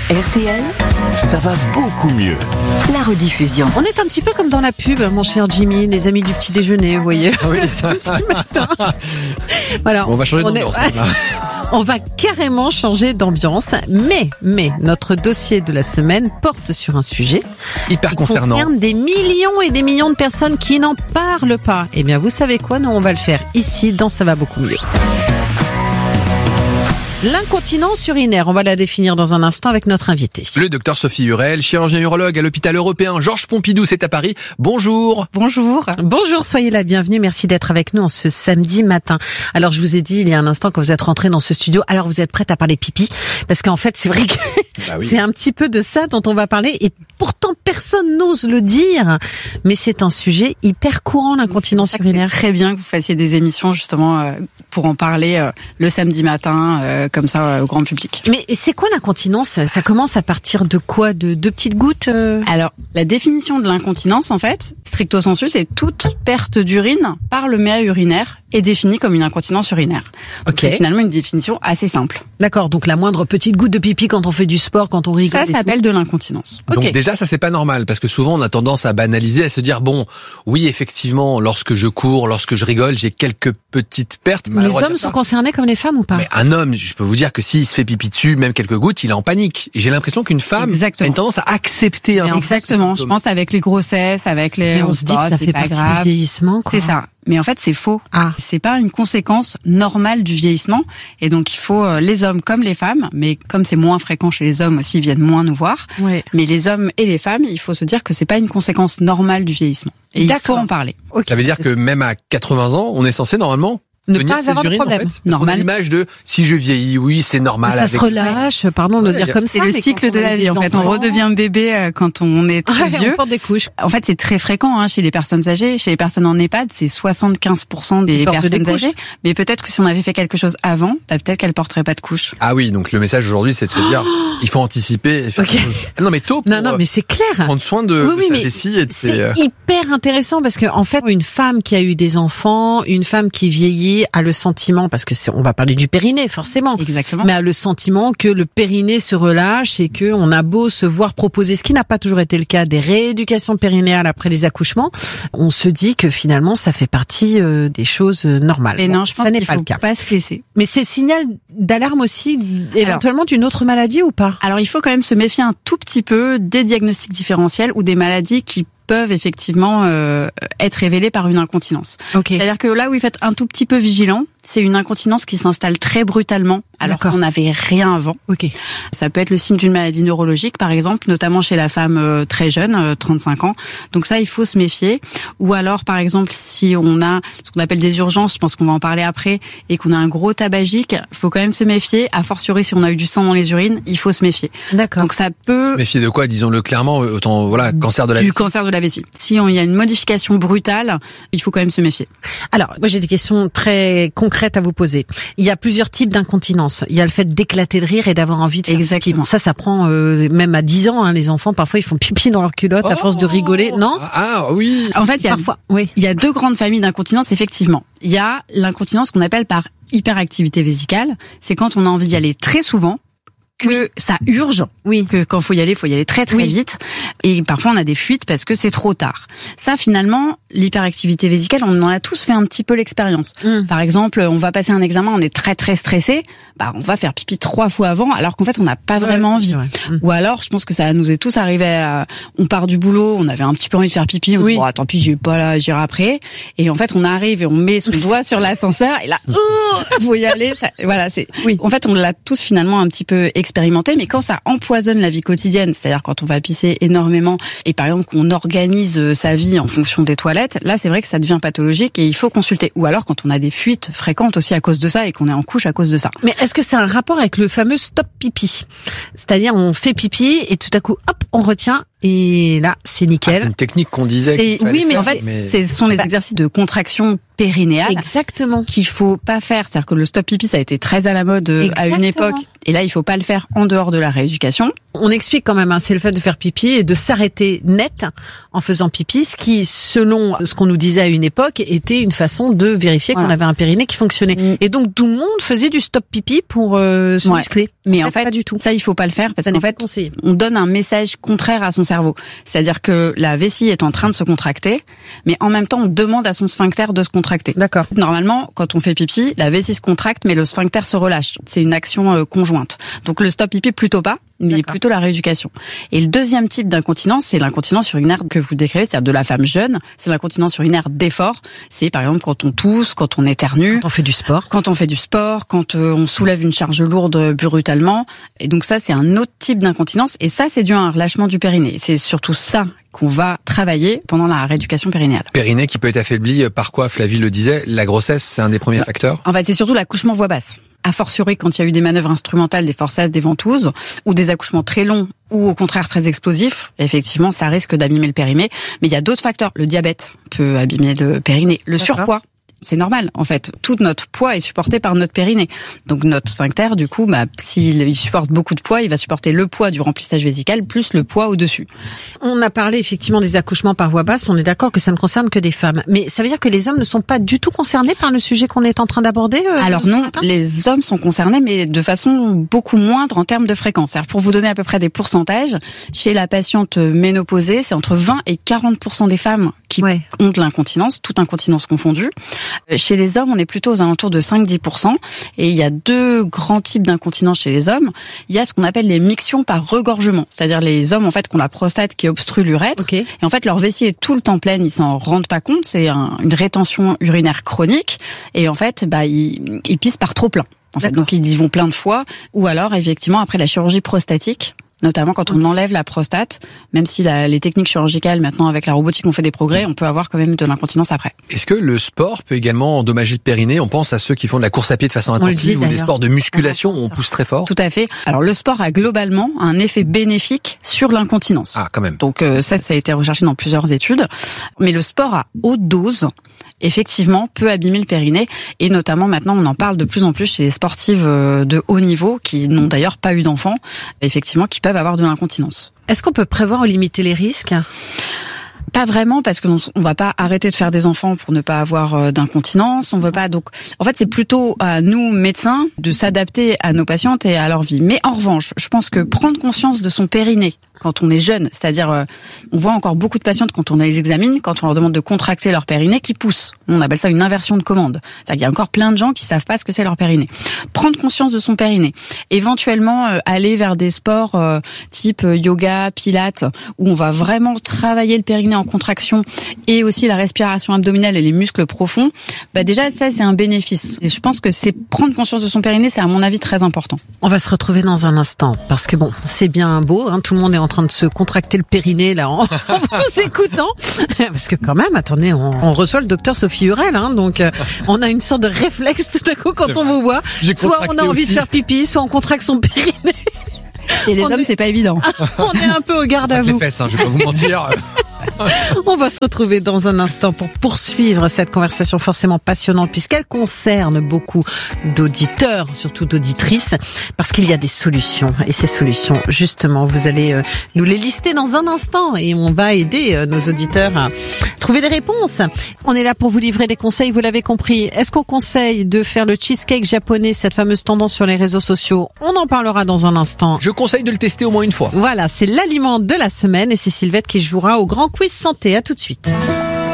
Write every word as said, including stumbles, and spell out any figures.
R T L, ça va beaucoup mieux. La rediffusion. On est un petit peu comme dans la pub, mon cher Jimmy, les amis du petit déjeuner, vous voyez. Ah oui, ça. Voilà, On va changer on est- d'ambiance. là. On va carrément changer d'ambiance, mais, mais, notre dossier de la semaine porte sur un sujet Hyper qui concernant. concerne des millions et des millions de personnes qui n'en parlent pas. Eh bien, vous savez quoi? Nous, on va le faire ici, dans Ça va beaucoup mieux. L'incontinence urinaire, on va la définir dans un instant avec notre invité. Le docteur Sophie Hurel, chirurgien urologue à l'hôpital européen Georges Pompidou, c'est à Paris. Bonjour. Bonjour. Bonjour, soyez la bienvenue. Merci d'être avec nous en ce samedi matin. Alors, je vous ai dit il y a un instant quand vous êtes rentré dans ce studio, alors vous êtes prête à parler pipi, parce qu'en fait, c'est vrai que Bah oui. c'est un petit peu de ça dont on va parler, et pourtant personne n'ose le dire, mais c'est un sujet hyper courant, l'incontinence C'est urinaire. très bien que vous fassiez des émissions justement euh, pour en parler euh, le samedi matin, euh, comme ça euh, au grand public. Mais c'est quoi l'incontinence? Ça commence à partir de quoi? De deux petites gouttes euh Alors, la définition de l'incontinence, en fait, stricto sensu, c'est toute perte d'urine par le méa urinaire est définie comme une incontinence urinaire. Donc, Ok. c'est finalement une définition assez simple. D'accord, donc la moindre petite goutte de pipi quand on fait du sport, quand on rigole. Ça et tout. s'appelle de l'incontinence. Ok. Donc déjà, ça c'est pas normal parce que souvent on a tendance à banaliser, à se dire bon, oui effectivement, lorsque je cours, lorsque je rigole, j'ai quelques petites pertes. Les hommes sont concernés comme les femmes ou pas? Mais un homme, je peux vous dire que s'il se fait pipi dessus, même quelques gouttes, il est en panique. Et j'ai l'impression qu'une femme Exactement. a une tendance à accepter un peu Exactement. ce Je pense avec les grossesses, avec les... Mais on se dit que ça fait partie du vieillissement, quoi. C'est ça. Mais en fait, c'est faux. Ah. C'est pas une conséquence normale du vieillissement. Et donc, il faut euh, les hommes comme les femmes, mais comme c'est moins fréquent chez les hommes aussi, ils viennent moins nous voir. Ouais. Mais les hommes et les femmes, il faut se dire que c'est pas une conséquence normale du vieillissement. Et il D'accord. faut en parler. Ok. Ça veut dire C'est que même à quatre-vingts ans, on est censé normalement ne tenir pas ses avoir de urines, problème. en fait. Parce qu'on a Normal. l'image de si je vieillis, oui, c'est normal. Ça se avec- relâche, pardon de le Ouais, dire comme ça. C'est le mais cycle quand de on a la des vie. En fait, on enfants- redevient bébé euh, quand on est très Ouais, vieux. on porte des couches. En fait, c'est très fréquent hein, chez les personnes âgées. Chez les personnes en EHPAD, c'est soixante-quinze pour cent des Ils portent des personnes couches. âgées. Mais peut-être que si on avait fait quelque chose avant, bah, peut-être qu'elles porteraient pas de couche. Ah oui, donc le message aujourd'hui, c'est de se dire, il faut anticiper. Et faire Ok. quelque chose. Non mais tôt pour Non, non, euh, mais c'est clair. prendre soin de, Oui, de oui, sa mais vessie et de ses, C'est euh, hyper intéressant parce que en fait, une femme qui a eu des enfants, une femme qui vieillit a le sentiment, parce que c'est, on va parler du périnée forcément, Exactement. mais a le sentiment que le périnée se relâche et que on a beau se voir proposer, ce qui n'a pas toujours été le cas, des rééducations périnéales après les accouchements, on se dit que finalement ça fait partie euh, des choses euh, normales. Et Bon, non, je pense ça n'est qu'il pas faut le cas. pas se laisser. Mais c'est signal d'alarme aussi, éventuellement d'une autre maladie ou pas? Alors, il faut quand même se méfier un tout petit peu des diagnostics différentiels ou des maladies qui peuvent effectivement euh, être révélées par une incontinence. Ok. C'est-à-dire que là où il faut être un tout petit peu vigilant, c'est une incontinence qui s'installe très brutalement alors D'accord. qu'on n'avait rien avant. Ok. Ça peut être le signe d'une maladie neurologique, par exemple, notamment chez la femme euh, très jeune, euh, trente-cinq ans. Donc ça, il faut se méfier. Ou alors, par exemple, si on a ce qu'on appelle des urgences, je pense qu'on va en parler après, et qu'on a un gros tabagique, il faut quand même se méfier. A fortiori, si on a eu du sang dans les urines, il faut se méfier. D'accord. Donc ça peut... méfier de quoi, disons-le clairement, autant voilà, cancer de la du vessie. cancer de la vessie. Si on, il y a une modification brutale, il faut quand même se méfier. Alors, moi j'ai des questions très concrètes à vous poser. Il y a plusieurs types d'incontinence. Il y a le fait d'éclater de rire et d'avoir envie de faire Exactement. pipi. Bon, ça, ça prend euh, même à dix ans. Hein, les enfants, parfois, ils font pipi dans leur culotte à force de rigoler. Non? Ah, ah, oui. En fait, il y a Parfois, oui. Il y a deux grandes familles d'incontinence, effectivement. Il y a l'incontinence qu'on appelle par hyperactivité vésicale. C'est quand on a envie d'y aller très souvent, que ça urge, Oui. que quand faut y aller, faut y aller très très Oui. vite. Et parfois on a des fuites parce que c'est trop tard. Ça, finalement, l'hyperactivité vésicale, on en a tous fait un petit peu l'expérience. Mm. Par exemple, on va passer un examen, on est très très stressé, bah on va faire pipi trois fois avant, alors qu'en fait on n'a pas vraiment Ouais, c'est envie. vrai. Mm. Ou alors, je pense que ça nous est tous arrivé. À, on part du boulot, on avait un petit peu envie de faire pipi. On Oui. dit, bon, tant pis, j'y vais pas là, j'irai après. Et en fait, on arrive et on met son doigt sur l'ascenseur et là, oh, faut y aller. Ça, voilà, c'est. Oui. En fait, on l'a tous finalement un petit peu expérimenté, mais quand ça empoisonne la vie quotidienne, c'est-à-dire quand on va pisser énormément et par exemple qu'on organise euh, sa vie en fonction des toilettes, là, c'est vrai que ça devient pathologique et il faut consulter. Ou alors quand on a des fuites fréquentes aussi à cause de ça et qu'on est en couche à cause de ça. Mais est-ce que c'est un rapport avec le fameux stop pipi? C'est-à-dire, on fait pipi et tout à coup, hop, on retient et là, c'est nickel. Ah, c'est une technique qu'on disait. C'est, qu'il oui, mais faire, en fait, mais... ce sont les exercices de contraction périnéale. Exactement. Qu'il faut pas faire. C'est-à-dire que le stop pipi, ça a été très à la mode Exactement. à une époque. Et là, il faut pas le faire en dehors de la rééducation. On explique quand même, hein, c'est le fait de faire pipi et de s'arrêter net en faisant pipi, ce qui, selon ce qu'on nous disait à une époque, était une façon de vérifier voilà. qu'on avait un périnée qui fonctionnait. Mmh. Et donc, tout le monde faisait du stop pipi pour euh, se ouais. muscler. Mais en fait, en fait, pas du tout. Ça, il faut pas le faire parce ça qu'en fait, conseillé. on donne un message contraire à son cerveau. C'est-à-dire que la vessie est en train de se contracter, mais en même temps, on demande à son sphincter de se contracter. D'accord. Normalement, quand on fait pipi, la vessie se contracte, mais le sphincter se relâche. C'est une action euh, conjointe. Donc, le stop pipi, plutôt pas, mais D'accord. plutôt la rééducation. Et le deuxième type d'incontinence, c'est l'incontinence urinaire que vous décrivez, c'est-à-dire de la femme jeune. C'est l'incontinence urinaire d'effort. C'est par exemple quand on tousse, quand on éternue. Quand on fait du sport. Quand on fait du sport, quand euh, on soulève une charge lourde brutalement. Et donc ça, c'est un autre type d'incontinence. Et ça, c'est dû à un relâchement du périnée. C'est surtout ça qu'on va travailler pendant la rééducation périnéale. Périnée qui peut être affaibli par quoi, Flavie le disait, la grossesse, c'est un des premiers facteurs. En fait, c'est surtout l'accouchement voix basse. A fortiori quand il y a eu des manœuvres instrumentales, des forceps, des ventouses, ou des accouchements très longs, ou au contraire très explosifs, effectivement, ça risque d'abîmer le périnée. Mais il y a d'autres facteurs. Le diabète peut abîmer le périnée. Le D'accord. surpoids. C'est normal, en fait. Tout notre poids est supporté par notre périnée. Donc notre sphincter, du coup, bah, s'il supporte beaucoup de poids, il va supporter le poids du remplissage vésical plus le poids au-dessus. On a parlé effectivement des accouchements par voie basse. On est d'accord que ça ne concerne que des femmes. Mais ça veut dire que les hommes ne sont pas du tout concernés par le sujet qu'on est en train d'aborder euh, Alors non, les hommes sont concernés, mais de façon beaucoup moindre en termes de fréquence. Alors pour vous donner à peu près des pourcentages, chez la patiente ménopausée, c'est entre vingt et quarante pour cent des femmes qui ouais. ont de l'incontinence, toute incontinence confondue. Chez les hommes, on est plutôt aux alentours de cinq à dix pour cent. Et il y a deux grands types d'incontinence chez les hommes. Il y a ce qu'on appelle les mictions par regorgement. C'est-à-dire les hommes, en fait, qui ont la prostate qui obstrue l'urètre. Okay. Et en fait, leur vessie est tout le temps pleine. Ils s'en rendent pas compte. C'est un, une rétention urinaire chronique. Et en fait, bah, ils, ils pissent par trop plein. En fait. Donc, ils y vont plein de fois. Ou alors, effectivement, après la chirurgie prostatique, notamment quand on enlève la prostate, même si la, les techniques chirurgicales, maintenant avec la robotique, on fait des progrès, on peut avoir quand même de l'incontinence après. Est-ce que le sport peut également endommager le périnée ? On pense à ceux qui font de la course à pied de façon intensive ou des sports de musculation où on pousse très fort. Tout à fait. Alors le sport a globalement un effet bénéfique sur l'incontinence. Ah, quand même. Donc euh, ça, ça a été recherché dans plusieurs études. Mais le sport à haute dose, effectivement, peut abîmer le périnée. Et notamment, maintenant, on en parle de plus en plus chez les sportives de haut niveau, qui n'ont d'ailleurs pas eu d'enfants, effectivement, qui peuvent avoir de l'incontinence. Est-ce qu'on peut prévoir ou limiter les risques ? Pas vraiment, parce qu'on on va pas arrêter de faire des enfants pour ne pas avoir d'incontinence. On veut pas. Donc, en fait, c'est plutôt à nous médecins de s'adapter à nos patientes et à leur vie. Mais en revanche, je pense que prendre conscience de son périnée quand on est jeune, c'est-à-dire, euh, on voit encore beaucoup de patientes quand on les examine, quand on leur demande de contracter leur périnée, qui poussent. On appelle ça une inversion de commande. C'est-à-dire qu'il y a encore plein de gens qui savent pas ce que c'est leur périnée. Prendre conscience de son périnée, éventuellement euh, aller vers des sports euh, type yoga, pilates, où on va vraiment travailler le périnée en contraction et aussi la respiration abdominale et les muscles profonds. Bah déjà, ça c'est un bénéfice. Et je pense que c'est prendre conscience de son périnée, c'est à mon avis très important. On va se retrouver dans un instant parce que bon, c'est bien beau, hein, tout le monde est en train de se contracter le périnée là en, en vous écoutant, parce que quand même, attendez, on, on reçoit le docteur Sophie Hurel, hein, donc euh, on a une sorte de réflexe tout à coup quand c'est on vrai. vous voit. J'ai soit on a envie aussi. de faire pipi, soit on contracte son périnée. Et les on hommes, est... c'est pas évident. On est un peu au garde à vous. Les fesses, hein, je vais pas vous mentir. On va se retrouver dans un instant pour poursuivre cette conversation forcément passionnante puisqu'elle concerne beaucoup d'auditeurs, surtout d'auditrices, parce qu'il y a des solutions. Et ces solutions, justement, vous allez nous les lister dans un instant et on va aider nos auditeurs à trouver des réponses. On est là pour vous livrer des conseils, vous l'avez compris. Est-ce qu'on conseille de faire le cheesecake japonais, cette fameuse tendance sur les réseaux sociaux ? On en parlera dans un instant. Je conseille de le tester au moins une fois. Voilà, c'est l'aliment de la semaine et c'est Sylvette qui jouera au grand quiz santé. À tout de suite.